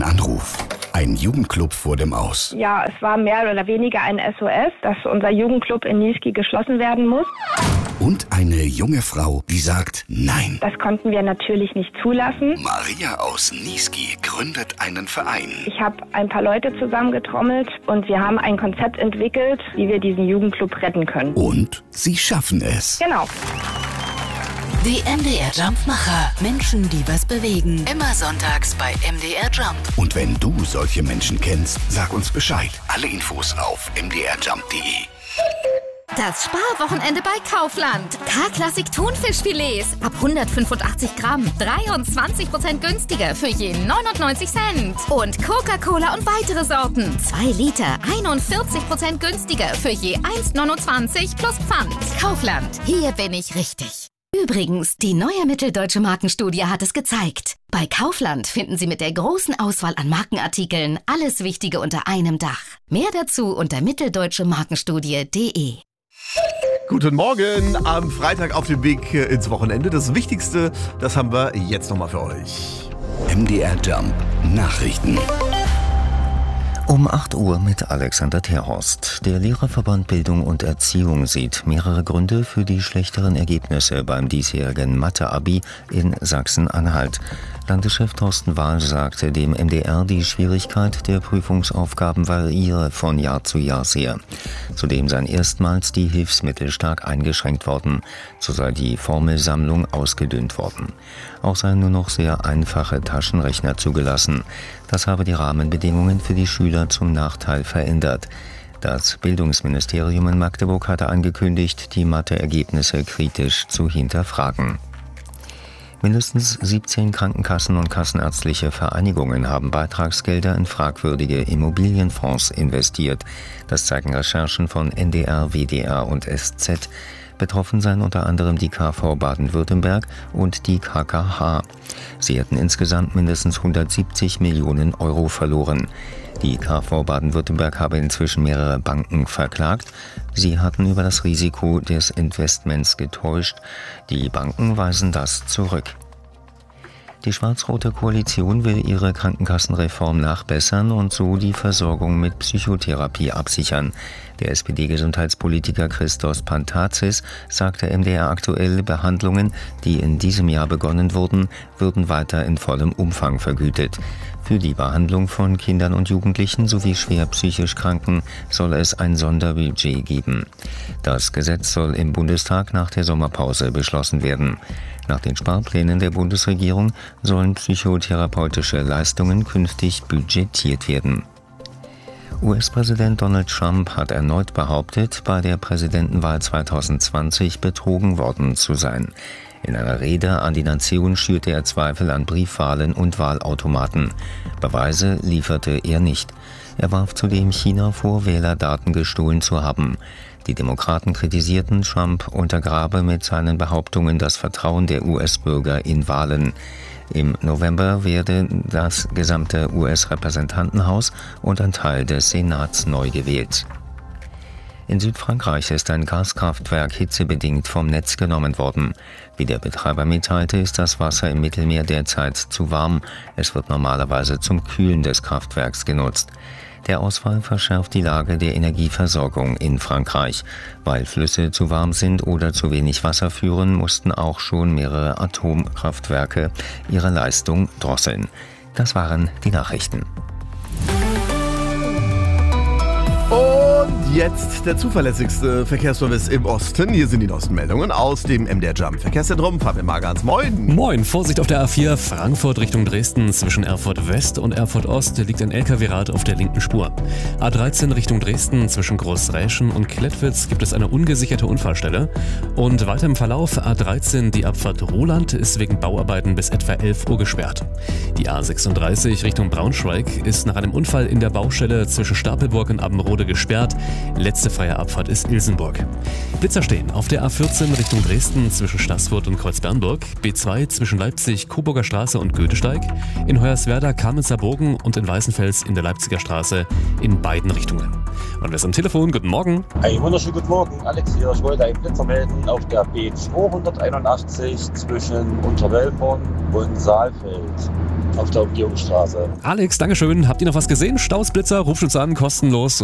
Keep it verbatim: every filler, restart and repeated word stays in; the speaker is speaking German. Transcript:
Ein Anruf. Ein Jugendclub vor dem Aus. Ja, es war mehr oder weniger ein S O S, dass unser Jugendclub in Niesky geschlossen werden muss. Und eine junge Frau, die sagt Nein. Das konnten wir natürlich nicht zulassen. Maria aus Niesky gründet einen Verein. Ich habe ein paar Leute zusammengetrommelt und wir haben ein Konzept entwickelt, wie wir diesen Jugendclub retten können. Und sie schaffen es. Genau. Die M D R Jump-Macher. Menschen, die was bewegen. Immer sonntags bei M D R Jump. Und wenn du solche Menschen kennst, sag uns Bescheid. Alle Infos auf m d r jump punkt d e. Das Sparwochenende bei Kaufland. K-Klassik Thunfischfilets ab hundertfünfundachtzig Gramm. dreiundzwanzig Prozent günstiger für je neunundneunzig Cent. Und Coca-Cola und weitere Sorten. zwei Liter, einundvierzig Prozent günstiger für je eins neunundzwanzig plus Pfand. Kaufland, hier bin ich richtig. Übrigens, die neue Mitteldeutsche Markenstudie hat es gezeigt. Bei Kaufland finden Sie mit der großen Auswahl an Markenartikeln alles Wichtige unter einem Dach. Mehr dazu unter mitteldeutsche markenstudie punkt de. Guten Morgen am Freitag auf dem Weg ins Wochenende. Das Wichtigste, das haben wir jetzt nochmal für euch. M D R Jump Nachrichten. Um acht Uhr mit Alexander Terhorst. Der Lehrerverband Bildung und Erziehung sieht mehrere Gründe für die schlechteren Ergebnisse beim diesjährigen Mathe-Abi in Sachsen-Anhalt. Landeschef Thorsten Wahl sagte dem M D R, die Schwierigkeit der Prüfungsaufgaben variiere von Jahr zu Jahr sehr. Zudem seien erstmals die Hilfsmittel stark eingeschränkt worden. So sei die Formelsammlung ausgedünnt worden. Auch seien nur noch sehr einfache Taschenrechner zugelassen. Das habe die Rahmenbedingungen für die Schüler zum Nachteil verändert. Das Bildungsministerium in Magdeburg hatte angekündigt, die Mathe-Ergebnisse kritisch zu hinterfragen. Mindestens siebzehn Krankenkassen und kassenärztliche Vereinigungen haben Beitragsgelder in fragwürdige Immobilienfonds investiert. Das zeigen Recherchen von N D R, W D R und S Z. Betroffen seien unter anderem die K V Baden-Württemberg und die K K H. Sie hätten insgesamt mindestens hundertsiebzig Millionen Euro verloren. Die K V Baden-Württemberg habe inzwischen mehrere Banken verklagt. Sie hatten über das Risiko des Investments getäuscht. Die Banken weisen das zurück. Die schwarz-rote Koalition will ihre Krankenkassenreform nachbessern und so die Versorgung mit Psychotherapie absichern. Der S P D-Gesundheitspolitiker Christos Pantazis sagte M D R aktuell, Behandlungen, die in diesem Jahr begonnen wurden, würden weiter in vollem Umfang vergütet. Für die Behandlung von Kindern und Jugendlichen sowie schwer psychisch Kranken soll es ein Sonderbudget geben. Das Gesetz soll im Bundestag nach der Sommerpause beschlossen werden. Nach den Sparplänen der Bundesregierung sollen psychotherapeutische Leistungen künftig budgetiert werden. U S-Präsident Donald Trump hat erneut behauptet, bei der Präsidentenwahl zweitausendzwanzig betrogen worden zu sein. In einer Rede an die Nation schürte er Zweifel an Briefwahlen und Wahlautomaten. Beweise lieferte er nicht. Er warf zudem China vor, Wählerdaten gestohlen zu haben. Die Demokraten kritisierten, Trump untergrabe mit seinen Behauptungen das Vertrauen der U S-Bürger in Wahlen. Im November werde das gesamte U S-Repräsentantenhaus und ein Teil des Senats neu gewählt. In Südfrankreich ist ein Gaskraftwerk hitzebedingt vom Netz genommen worden. Wie der Betreiber mitteilte, ist das Wasser im Mittelmeer derzeit zu warm. Es wird normalerweise zum Kühlen des Kraftwerks genutzt. Der Ausfall verschärft die Lage der Energieversorgung in Frankreich. Weil Flüsse zu warm sind oder zu wenig Wasser führen, mussten auch schon mehrere Atomkraftwerke ihre Leistung drosseln. Das waren die Nachrichten. Und jetzt der zuverlässigste Verkehrsservice im Osten. Hier sind die neuesten Meldungen aus dem M D R Jump Verkehrszentrum. Pavel Magans, moin. Moin, Vorsicht auf der A vier Frankfurt Richtung Dresden. Zwischen Erfurt West und Erfurt Ost liegt ein L K W-Rad auf der linken Spur. A dreizehn Richtung Dresden. Zwischen Großräschen und Klettwitz gibt es eine ungesicherte Unfallstelle. Und weiter im Verlauf A dreizehn, die Abfahrt Roland ist wegen Bauarbeiten bis etwa elf Uhr gesperrt. Die A sechsunddreißig Richtung Braunschweig ist nach einem Unfall in der Baustelle zwischen Stapelburg und Abbenrode gesperrt. Letzte freie Abfahrt ist Ilsenburg. Blitzer stehen auf der A vierzehn Richtung Dresden zwischen Staßfurt und Kreuzbernburg, B zwei zwischen Leipzig, Coburger Straße und Goethesteig, in Hoyerswerda, Kamenzer Bogen und in Weißenfels in der Leipziger Straße in beiden Richtungen. Und wer ist am Telefon? Guten Morgen. Einen wunderschönen guten Morgen, Alex hier. Ich wollte einen Blitzer melden auf der B zweihunderteinundachtzig zwischen Unterwelborn und Saalfeld auf der Umgehungsstraße. Alex, Dankeschön. Habt ihr noch was gesehen? Staus, Blitzer, ruft uns an, kostenlos.